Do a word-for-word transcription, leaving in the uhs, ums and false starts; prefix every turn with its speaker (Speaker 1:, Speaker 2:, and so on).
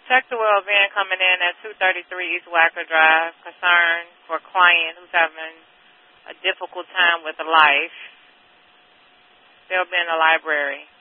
Speaker 1: Check the well van coming in at two thirty-three East Wacker Drive. Concern for client who's having a difficult time with life. They'll be in the library.